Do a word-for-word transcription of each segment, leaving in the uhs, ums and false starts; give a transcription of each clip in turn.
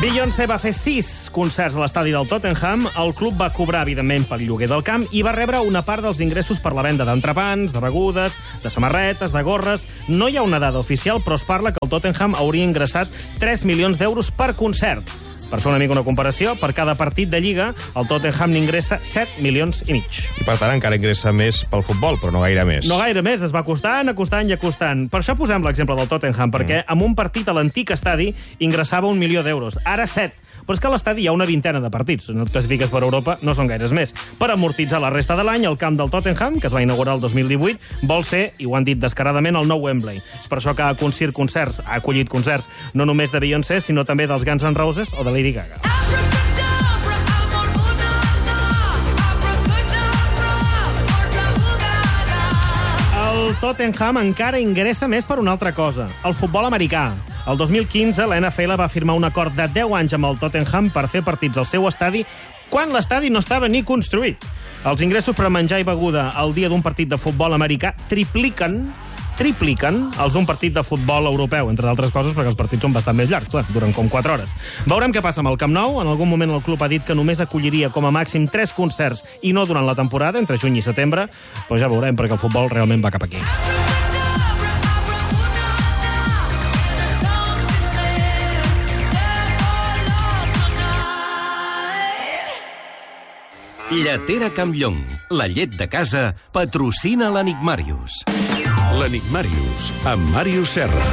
Beyoncé va fer sis concerts a l'estadi del Tottenham, el club va cobrar, evidentment, pel lloguer del camp i va rebre una part dels ingressos per la venda d'entrepans, de begudes, de samarretes, de gorres. No hi ha una dada oficial, però es parla que el Tottenham hauria ingressat tres milions d'euros per concert. Per fer una mica una comparació, per cada partit de Lliga, el Tottenham n'ingressa set milions i mig. I per tant encara ingressa més pel futbol, però no gaire més. No gaire més, es va acostant, acostant i acostant. Per això posem l'exemple del Tottenham, perquè mm. amb un partit a l'antic estadi ingressava un milió d'euros. Ara set. Però és que a l'estadi hi ha una vintena de partits. No et classifiques per Europa, no són gaires més. Per amortitzar la resta de l'any, el camp del Tottenham, que es va inaugurar el dos mil divuit, vol ser, i ho han dit descaradament, el nou Wembley. És per això que ha acollit concerts, ha acollit concerts no només de Beyoncé, sinó també dels Guns N' Roses o de Lady Gaga. El Tottenham encara ingressa més per una altra cosa, el futbol americà. El dos mil quinze, la N F L va firmar un acord de deu anys amb el Tottenham per fer partits al seu estadi quan l'estadi no estava ni construït. Els ingressos per menjar i beguda al dia d'un partit de futbol americà tripliquen tripliquen els d'un partit de futbol europeu, entre d'altres coses perquè els partits són bastant més llargs, clar, duren com quatre hores. Veurem què passa amb el Camp Nou. En algun moment el club ha dit que només acolliria com a màxim tres concerts i no durant la temporada, entre juny i setembre, però ja veurem perquè el futbol realment va cap aquí. Lletera Campllong, la llet de casa, patrocina l'Enigmàrius. L'Enigmàrius, amb Màrius Serra.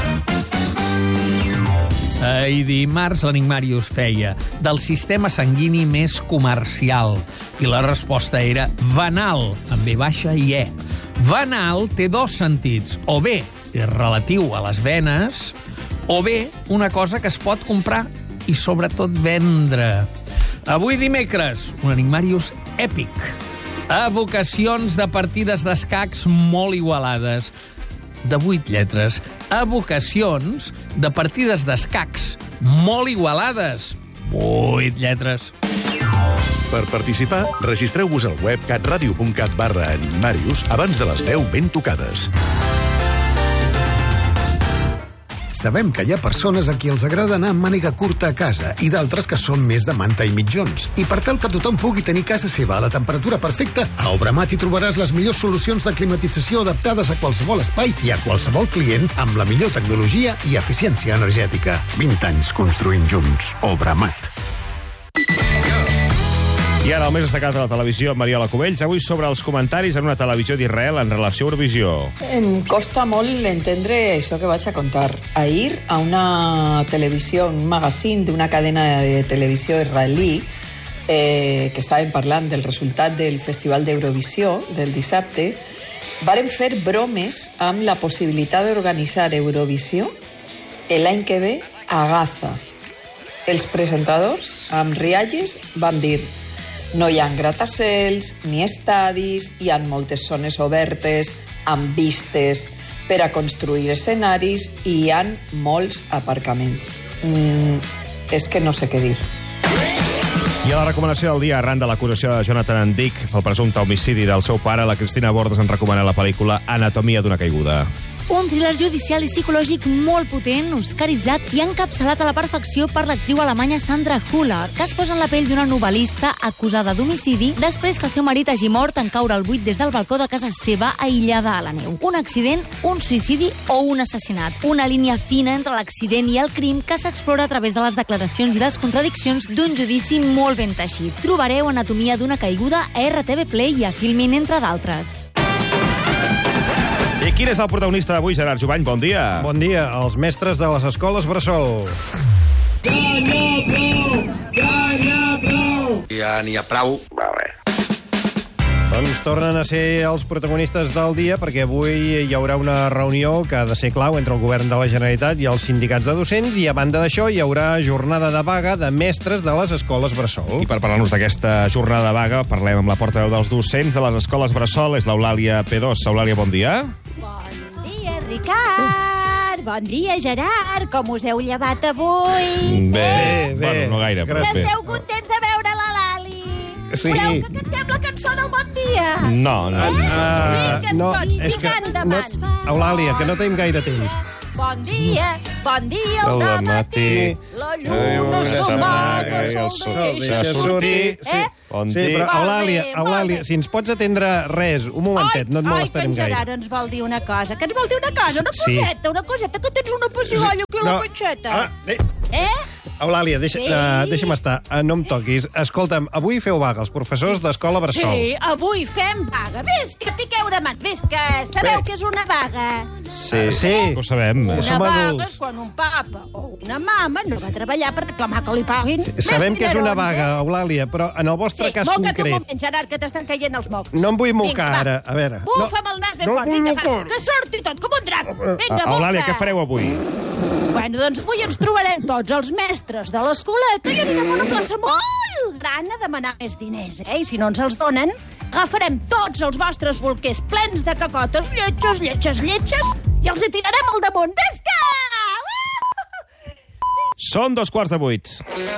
Ahir dimarts l'Enigmàrius feia del sistema sanguini més comercial i la resposta era venal, amb B baixa i E. Venal té dos sentits, o bé és relatiu a les venes, o bé una cosa que es pot comprar i sobretot vendre. Avui dimecres, un Enigmàrius èpic. Evocacions de partides d'escacs molt igualades. De vuit lletres. Evocacions de partides d'escacs molt igualades. Vuit lletres. Per participar, registreu-vos al web catradio.cat barra Enigmàrius abans de les deu ben tocades. Sabem que hi ha persones a qui els agrada anar amb màniga curta a casa i d'altres que són més de manta i mitjons. I per tal que tothom pugui tenir casa seva a la temperatura perfecta, a Obramat hi trobaràs les millors solucions de climatització adaptades a qualsevol espai i a qualsevol client amb la millor tecnologia i eficiència energètica. vint anys construint junts. Obramat. I ara el més destacat de la televisió amb Mariola Cubells, avui sobre els comentaris en una televisió d'Israel en relació a Eurovisió. Em costa molt entendre això que vaig a contar. Ahir, a una televisió, un magazine d'una cadena de televisió israelí, eh, que estaven parlant del resultat del Festival d'Eurovisió del dissabte, varen fer bromes amb la possibilitat d'organitzar Eurovisió l'any que ve a Gaza. Els presentadors, amb rialles, van dir: no hi ha gratacels ni estadis, hi ha moltes zones obertes amb vistes per a construir escenaris i hi ha molts aparcaments. Mm, és que no sé què dir. I a la recomanació del dia, arran de l'acusació de Jonathan Dick pel presumpte homicidi del seu pare, la Cristina Bordes ens recomana la pel·lícula Anatomia d'una caiguda. Un thriller judicial i psicològic molt potent, oscaritzat i encapçalat a la perfecció per l'actriu alemanya Sandra Hüller, que es posa en la pell d'una novel·lista acusada d'homicidi després que el seu marit hagi mort en caure al buit des del balcó de casa seva aïllada a la neu. Un accident, un suïcidi o un assassinat. Una línia fina entre l'accident i el crim que s'explora a través de les declaracions i les contradiccions d'un judici molt ben teixit. Trobareu Anatomia d'una caiguda a R T V Play i a Filmin, entre d'altres. I quin és el protagonista d'avui, Gerard Jubany? Bon dia. Bon dia. Els mestres de les escoles bressol. Ja n'hi ha prou! Ja n'hi ha prou! Ja n'hi ha prou. Va bé. Doncs tornen a ser els protagonistes del dia perquè avui hi haurà una reunió que ha de ser clau entre el govern de la Generalitat i els sindicats de docents i a banda d'això hi haurà jornada de vaga de mestres de les escoles bressol. I per parlar-nos d'aquesta jornada de vaga parlem amb la portaveu dels docents de les escoles bressol, és l'Eulàlia P dos. Eulàlia, bon dia. Bon dia, Ricard. Bon dia, Gerard. Com us heu llevat avui? Bé, bé. Bueno, no gaire, però bé. Esteu contents de veure la Lali? Sí. Voleu que cantem la cançó del Bon Dia? No, no. Uh, Vinga, no, doncs, és que vinga, endavant. no, Eulàlia, que no tenim gaire temps. Bon dia, bon dia al dematí. La lluna s'amaga, el sol deixa sortir. Sí. Bon sí, dia. Però, Eulàlia, Eulàlia, si ens pots atendre res, un momentet, ai, no et molestarem gaire. Ai, que en Gerard ens vol dir una cosa, que ens vol dir una cosa, una coseta, sí. una coseta, que tens una pessigalla aquí a la panxeta. Ah, eh? Eh? Eulàlia, deixa, sí. uh, deixa'm estar, uh, no em toquis. Escolta'm, avui feu vaga, els professors d'Escola Bressol. Sí, avui fem vaga. Ves que piqueu de mans, ves que sabeu Bé. que és una vaga. Sí, sí, eh? ho sabem. Una Som vaga adults. és quan un papa o una mama no va treballar per reclamar que li paguin. Sí, sabem que és una vaga, Eulàlia, però en el vostre sí, cas concret... Sí, moca't un moment, Gerard, que t'estan caient els mocs. No em vull mocar ara, a veure. Bufa amb el nas ben no, fort, vinga, va, que surti tot, com un drap. Vinga, bufa. Eulàlia, què fareu avui? Bueno, doncs avui ens trobarem tots els mestres de l'escoleta i anirem a una plaça molt gran a demanar més diners, eh? I si no ens els donen, agafarem tots els vostres bolquers plens de cacotes, lletges, lletges, lletges, i els hi tirarem al damunt. Visca! Són dos quarts de vuit.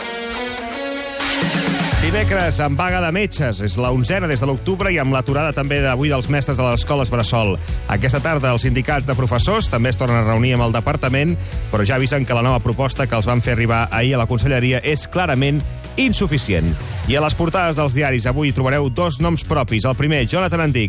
Dimecres, amb vaga de metges. És la onzena des de l'octubre i amb l'aturada també d'avui dels mestres de les escoles Bressol. Aquesta tarda els sindicats de professors també es tornen a reunir amb el departament, però ja avisen que la nova proposta que els van fer arribar ahir a la conselleria és clarament insuficient. I a les portades dels diaris avui trobareu dos noms propis. El primer, Jonathan Endic.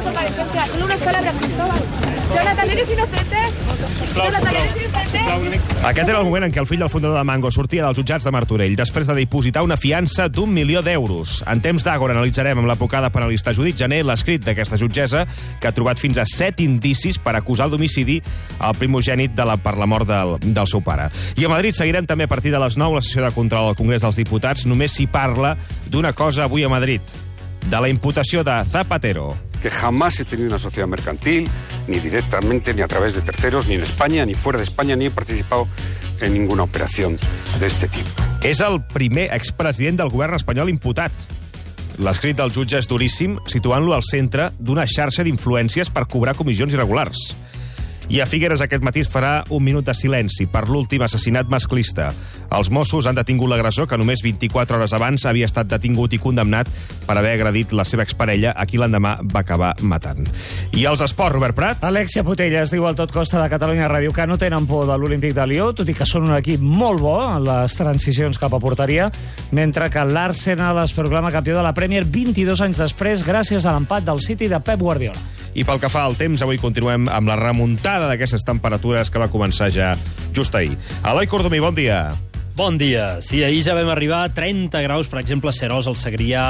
Jonathan, eres inocente? Jonathan, eres inocente? Aquest era el moment en què el fill del fundador de Mango sortia dels jutjats de Martorell després de dipositar una fiança d'un milió d'euros. En temps d'Àgora analitzarem amb l'advocada penalista Judit Jané l'escrit d'aquesta jutgessa que ha trobat fins a set indicis per acusar el d'homicidi al primogènit de la, per la mort del, del seu pare. I a Madrid seguirem també a partir de les nou la sessió de control al Congrés dels Diputats. Només s'hi parla d'una cosa avui a Madrid, de la imputació de Zapatero. Que jamás he tenido una sociedad mercantil, ni directamente, ni a través de terceros, ni en España, ni fuera de España, ni he participado en ninguna operación de este tipo. És el primer expresident del govern espanyol imputat. L'escrit del jutge és duríssim, situant-lo al centre d'una xarxa d'influències per cobrar comissions irregulars. I a Figueres aquest matí es farà un minut de silenci per l'últim assassinat masclista. Els Mossos han detingut l'agressor que només vint-i-quatre hores abans havia estat detingut i condemnat per haver agredit la seva exparella, a qui l'endemà va acabar matant. I els esports, Robert Prat? Alexia Putellas diu al Tot Costa de Catalunya Ràdio que no tenen por de l'Olímpic de Lió, tot i que són un equip molt bo en les transicions cap a porteria, mentre que l'Arsenal es proclama campió de la Premier vint-i-dos anys després gràcies a l'empat del City de Pep Guardiola. I pel que fa al temps, avui continuem amb la remuntada d'aquestes temperatures que va començar ja just ahir. Eloi Cordomí, bon dia. Bon dia. Sí, ahir ja vam arribar a trenta graus, per exemple, a Serós, al Segrià,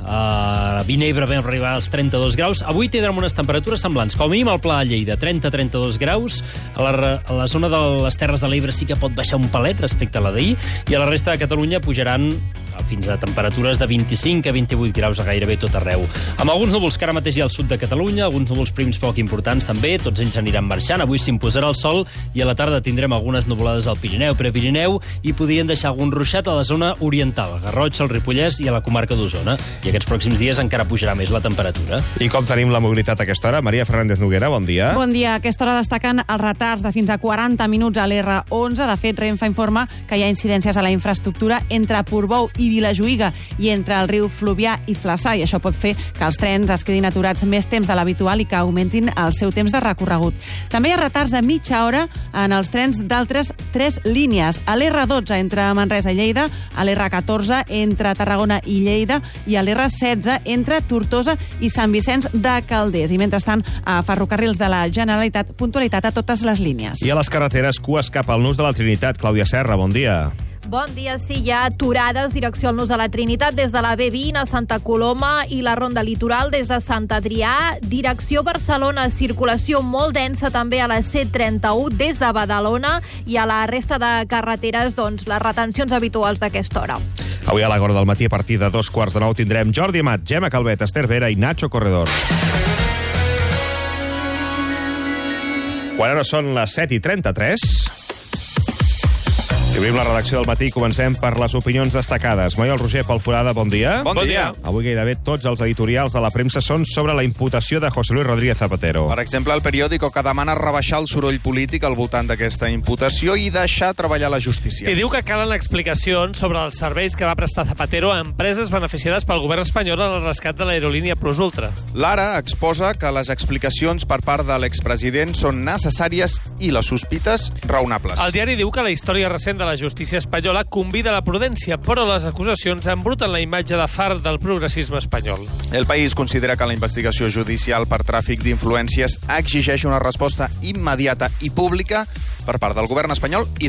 a Vinebre vam arribar als trenta-dos graus. Avui tindrem unes temperatures semblants. Com a mínim al Pla de Lleida, trenta a trenta-dos graus. A la, a la zona de les Terres de l'Ebre sí que pot baixar un palet respecte a la d'ahir, i a la resta de Catalunya pujaran fins a temperatures de vint-i-cinc a vint-i-vuit graus a gairebé tot arreu. Amb alguns núvols que ara mateix hi ha al sud de Catalunya, alguns núvols prims poc importants també, tots ells aniran marxant. Avui s'imposarà el sol i a la tarda tindrem algunes nuvolades al Pirineu, Prepirineu, i podrien deixar algun ruixat a la zona oriental, Garrotxa, el Ripollès i a la comarca d'Osona. I aquests pròxims dies encara pujarà més la temperatura. I com tenim la mobilitat a aquesta hora? Maria Fernández Noguera, bon dia. Bon dia. A aquesta hora destaquen els retards de fins a quaranta minuts a l'R onze. De fet, Renfe informa que hi ha incidències a la infraestructura entre Portbou i Vilajuïga i entre el riu Fluvià i Flaçà, i això pot fer que els trens es quedin aturats més temps de l'habitual i que augmentin el seu temps de recorregut. També hi ha retards de mitja hora en els trens d'altres tres línies. A l'R dotze entre Manresa i Lleida, a l'R catorze entre Tarragona i Lleida i a l'R setze entre Tortosa i Sant Vicenç de Calders. I mentrestant, a Ferrocarrils de la Generalitat, puntualitat a totes les línies. I a les carreteres, cues cap al Nus de la Trinitat. Clàudia Serra, bon dia. Bon dia, sí, hi ha aturades direcció al Nus de la Trinitat des de la B vint a Santa Coloma i la Ronda Litoral des de Sant Adrià, direcció Barcelona, circulació molt densa també a la C trenta-u des de Badalona, i a la resta de carreteres, doncs, les retencions habituals d'aquesta hora. Avui a l'hora del matí, a partir de dos quarts de nou, tindrem Jordi Amat, Gemma Calvet, Esther Vera i Nacho Corredor. Quan ara són les set i trenta-tres... Obrim la redacció del matí i comencem per les opinions destacades. Maiol Roger, Pol Forada, bon dia. Bon dia. Avui gairebé tots els editorials de la premsa són sobre la imputació de José Luis Rodríguez Zapatero. Per exemple, el periòdico que demana rebaixar el soroll polític al voltant d'aquesta imputació i deixar treballar la justícia. I diu que calen explicacions sobre els serveis que va prestar Zapatero a empreses beneficiades pel govern espanyol en el rescat de l'aerolínia Plus Ultra. L'Ara exposa que les explicacions per part de l'expresident són necessàries i les sospites raonables. El diari diu que la història recent de la justícia espanyola convida a la prudència, però les acusacions embruten la imatge de far del progressisme espanyol. El País considera que la investigació judicial per tràfic d'influències exigeix una resposta immediata i pública per part del govern espanyol i